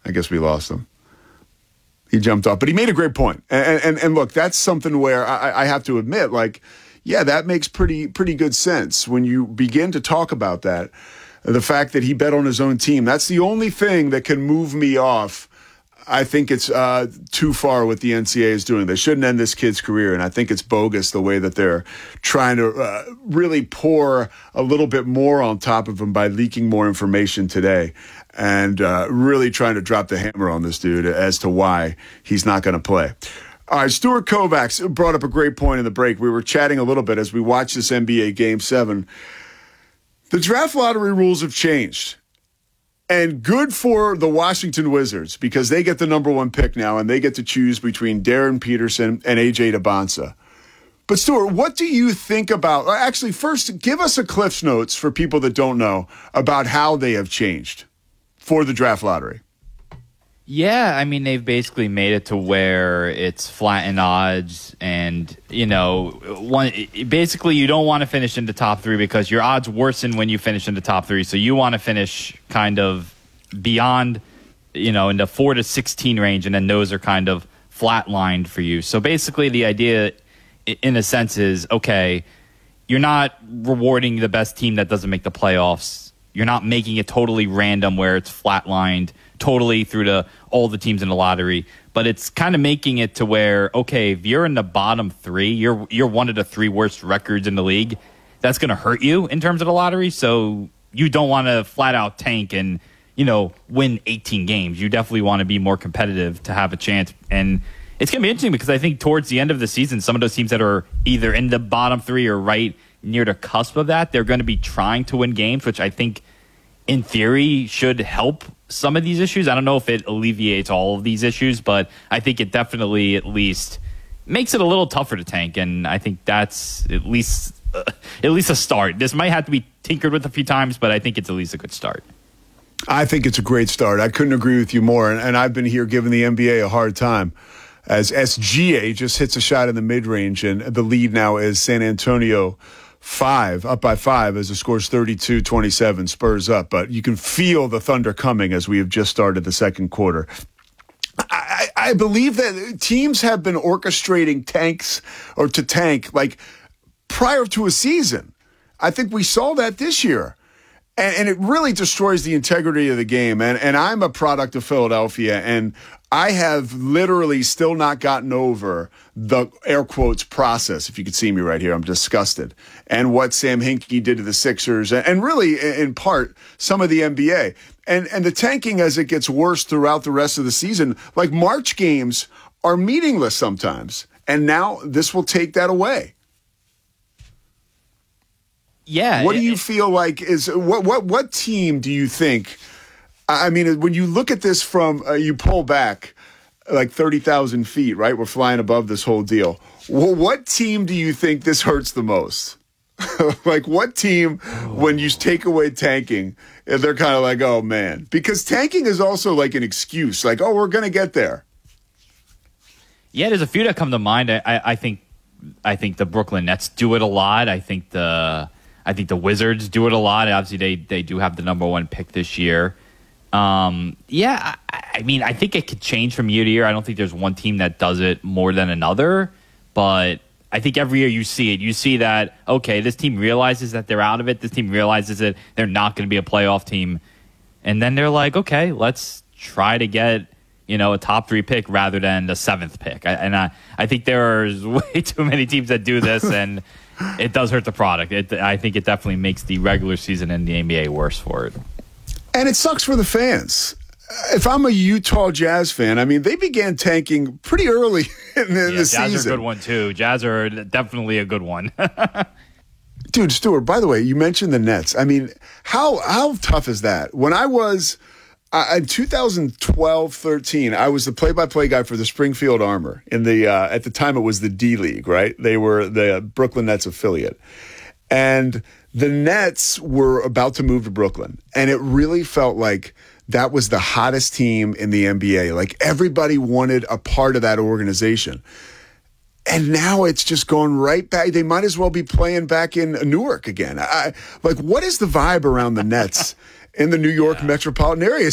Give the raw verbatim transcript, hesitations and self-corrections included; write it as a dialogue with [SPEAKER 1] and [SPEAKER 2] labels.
[SPEAKER 1] I guess we lost him. He jumped off, but he made a great point. And, and, and look, that's something where I, I have to admit, like, yeah, that makes pretty pretty good sense when you begin to talk about that. The fact that he bet on his own team, that's the only thing that can move me off. I think it's uh, too far what the N C double A is doing. They shouldn't end this kid's career, and I think it's bogus the way that they're trying to uh, really pour a little bit more on top of him by leaking more information today and uh, really trying to drop the hammer on this dude as to why he's not going to play. All right, Stuart Kovacs brought up a great point in the break. We were chatting a little bit as we watched this N B A Game seven. The draft lottery rules have changed. And good for the Washington Wizards because they get the number one pick now and they get to choose between Darren Peterson and A J Debonsa. But Stuart, what do you think about, actually first give us a Cliff's Notes for people that don't know about how they have changed for the draft lottery.
[SPEAKER 2] Yeah, I mean, they've basically made it to where it's flattened odds and, you know, one basically you don't want to finish in the top three because your odds worsen when you finish in the top three. So you want to finish kind of beyond, you know, in the four to sixteen range, and then those are kind of flatlined for you. So basically the idea, in a sense, is, okay, you're not rewarding the best team that doesn't make the playoffs. You're not making it totally random where it's flatlined totally through to all the teams in the lottery, but it's kind of making it to where, okay, if you're in the bottom three, you're you're one of the three worst records in the league. That's going to hurt you in terms of the lottery. So you don't want to flat out tank and, you know, win eighteen games. You definitely want to be more competitive to have a chance. And it's going to be interesting because I think towards the end of the season, some of those teams that are either in the bottom three or right near the cusp of that, they're going to be trying to win games, which I think in theory should help some of these issues. I don't know if it alleviates all of these issues, but I think it definitely at least makes it a little tougher to tank, and I think that's at least uh, at least a start. This might have to be tinkered with a few times, but I think it's at least a good start.
[SPEAKER 1] I think it's a great start. I couldn't agree with you more, and, and I've been here giving the N B A a hard time as S G A just hits a shot in the mid-range, and the lead now is San Antonio five, up by five as the score's thirty-two twenty-seven, Spurs up. But you can feel the thunder coming as we have just started the second quarter. I, I believe that teams have been orchestrating tanks or to tank like prior to a season. I think we saw that this year. And, and it really destroys the integrity of the game. And, and I'm a product of Philadelphia, and I have literally still not gotten over the air quotes process. If you could see me right here, I'm disgusted. And what Sam Hinkie did to the Sixers, and, and really, in part, some of the N B A. And, and the tanking as it gets worse throughout the rest of the season, like March games are meaningless sometimes. And now this will take that away.
[SPEAKER 2] Yeah.
[SPEAKER 1] What do
[SPEAKER 2] it,
[SPEAKER 1] you feel like is what what what team do you think? I mean, when you look at this from uh, you pull back like thirty thousand feet, right? We're flying above this whole deal. Well, what team do you think this hurts the most? Like what team, when you take away tanking, they're kind of like, oh man, because tanking is also like an excuse, like, oh, we're gonna get there.
[SPEAKER 2] Yeah, there's a few that come to mind. I, I think I think the Brooklyn Nets do it a lot. I think the I think the Wizards do it a lot. Obviously, they they do have the number one pick this year. Um, yeah, I, I mean, I think it could change from year to year. I don't think there's one team that does it more than another, but I think every year you see it. You see that, okay, this team realizes that they're out of it. This team realizes that they're not going to be a playoff team. And then they're like, okay, let's try to get, you know, a top three pick rather than the seventh pick. I, and I, I think there's way too many teams that do this, and it does hurt the product. It, I think it definitely makes the regular season in the N B A worse for it.
[SPEAKER 1] And it sucks for the fans. If I'm a Utah Jazz fan, I mean, they began tanking pretty early in the,
[SPEAKER 2] yeah,
[SPEAKER 1] the season.
[SPEAKER 2] Jazz are a good one, too. Jazz are definitely a good one.
[SPEAKER 1] Dude, Stuart, by the way, you mentioned the Nets. I mean, how how tough is that? When I was, uh, in two thousand twelve thirteen, I was the play-by-play guy for the Springfield Armor. In the uh, at the time, it was the D-League, right? They were the Brooklyn Nets affiliate. And the Nets were about to move to Brooklyn. And it really felt like that was the hottest team in the N B A. Like everybody wanted a part of that organization. And now it's just going right back. They might as well be playing back in Newark again. I, like, what is the vibe around the Nets in the New York yeah. metropolitan area?